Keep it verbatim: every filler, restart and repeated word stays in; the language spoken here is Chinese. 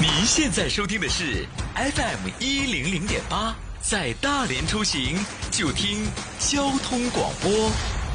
您现在收听的是 F M 一零零点八，在大连出行就听交通广播。